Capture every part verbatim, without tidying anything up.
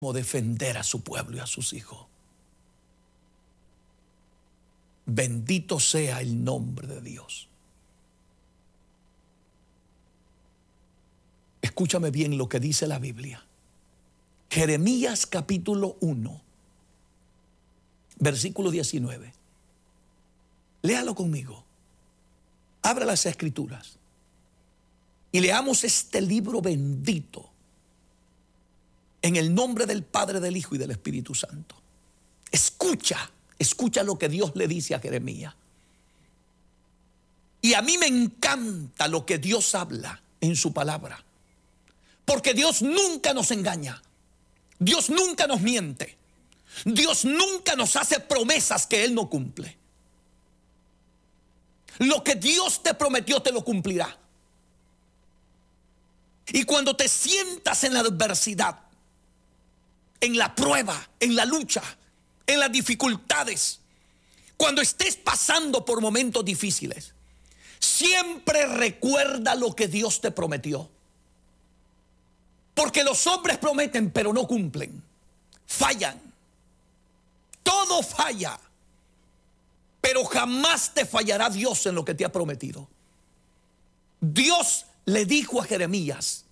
cómo defender a su pueblo y a sus hijos. Bendito sea el nombre de Dios. Escúchame bien lo que dice la Biblia. Jeremías capítulo uno, versículo diecinueve. Léalo conmigo. Abra las Escrituras y leamos este libro bendito en el nombre del Padre, del Hijo y del Espíritu Santo. Escucha, escucha lo que Dios le dice a Jeremías. Y a mí me encanta lo que Dios habla en su palabra, porque Dios nunca nos engaña, Dios nunca nos miente, Dios nunca nos hace promesas que Él no cumple. Lo que Dios te prometió te lo cumplirá. Y cuando te sientas en la adversidad, en la prueba, en la lucha, en las dificultades, cuando estés pasando por momentos difíciles, siempre recuerda lo que Dios te prometió. Porque los hombres prometen pero no cumplen, fallan, todo falla. Pero jamás te fallará Dios en lo que te ha prometido. Dios le dijo a Jeremías,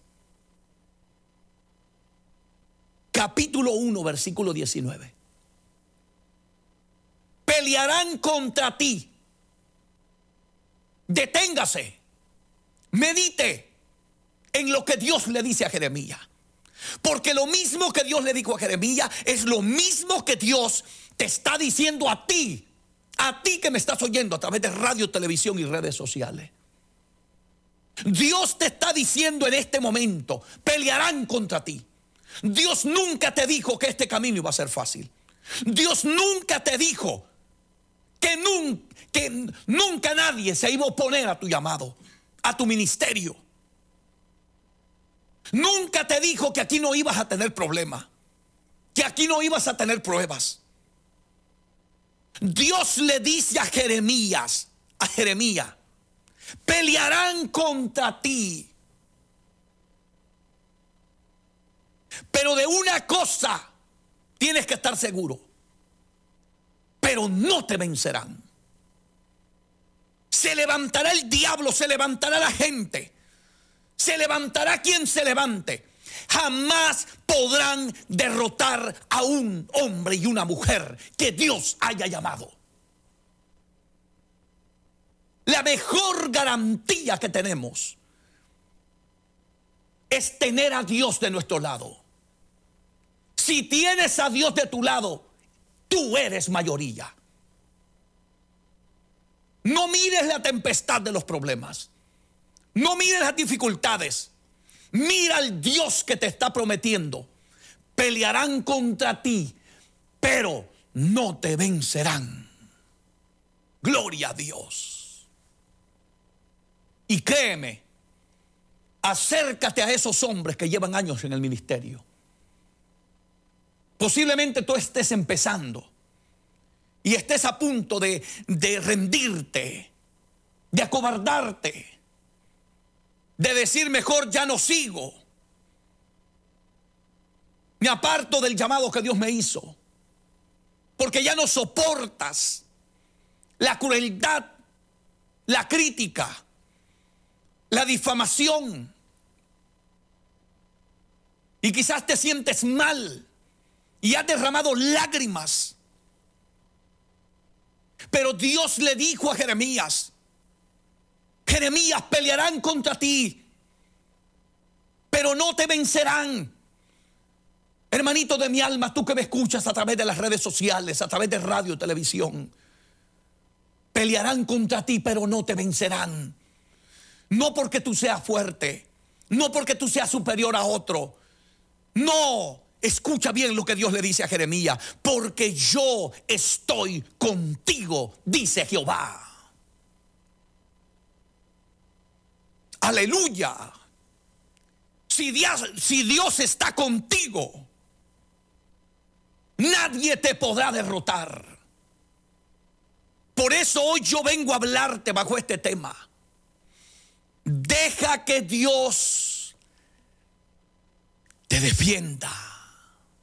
capítulo uno, versículo diecinueve. Pelearán contra ti. Deténgase, medite en lo que Dios le dice a Jeremías. Porque lo mismo que Dios le dijo a Jeremías es lo mismo que Dios te está diciendo a ti. A ti que me estás oyendo a través de radio, televisión y redes sociales. Dios te está diciendo en este momento, pelearán contra ti. Dios nunca te dijo que este camino iba a ser fácil. Dios nunca te dijo que, nun, que nunca nadie se iba a oponer a tu llamado, a tu ministerio. Nunca te dijo que aquí no ibas a tener problemas, que aquí no ibas a tener pruebas. Dios le dice a Jeremías, a Jeremías, pelearán contra ti. Pero de una cosa tienes que estar seguro, pero no te vencerán. Se levantará el diablo, se levantará la gente, se levantará quien se levante. Jamás podrán derrotar a un hombre y una mujer que Dios haya llamado. La mejor garantía que tenemos es tener a Dios de nuestro lado. Si tienes a Dios de tu lado, tú eres mayoría. No mires la tempestad de los problemas. No mires las dificultades. Mira al Dios que te está prometiendo. Pelearán contra ti, pero no te vencerán. Gloria a Dios. Y créeme, acércate a esos hombres que llevan años en el ministerio. Posiblemente tú estés empezando y estés a punto de, de rendirte, de acobardarte, de decir mejor ya no sigo, me aparto del llamado que Dios me hizo, porque ya no soportas la crueldad, la crítica, la difamación, y quizás te sientes mal y has derramado lágrimas. Pero Dios le dijo a Jeremías, Jeremías, pelearán contra ti, pero no te vencerán. Hermanito de mi alma, tú que me escuchas a través de las redes sociales, a través de radio, televisión, pelearán contra ti, pero no te vencerán. No porque tú seas fuerte, no porque tú seas superior a otro. No, escucha bien lo que Dios le dice a Jeremías, porque yo estoy contigo, dice Jehová. Aleluya. Si Dios, si Dios está contigo, nadie te podrá derrotar. Por eso hoy yo vengo a hablarte bajo este tema. Deja que Dios te defienda.